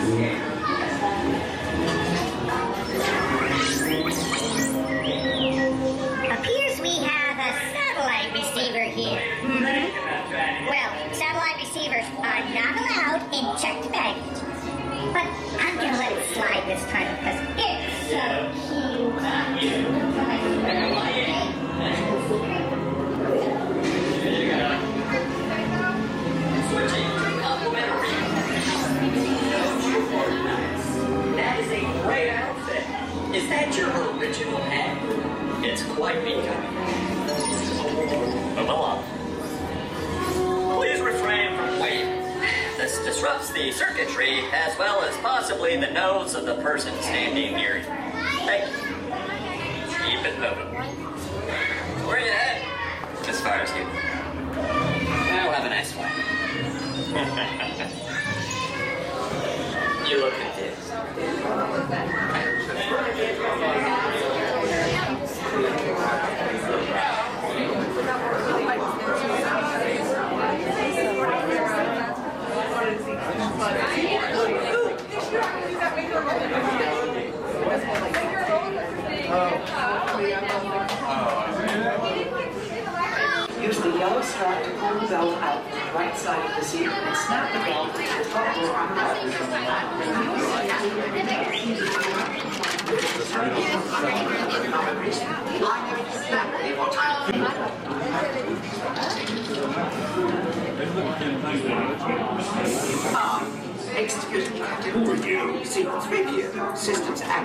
Appears we have a satellite receiver here. Well, satellite receivers are not allowed in checked baggage. But I'm gonna let it slide this time because it's so cute. That is a great outfit. Is that your original hat? It's quite becoming. Move along. Please refrain from waving. This disrupts the circuitry as well as possibly the nose of the person standing near you. Thank you. Keep it moving. Where are you headed? As far as you. I'll have a nice one. You look confused. Use the yellow strap to pull the belt out from the right side of the seat and snap the belt to the top rope on the left. Excuse me, Captain. Who are you? C-3PO. Systems active.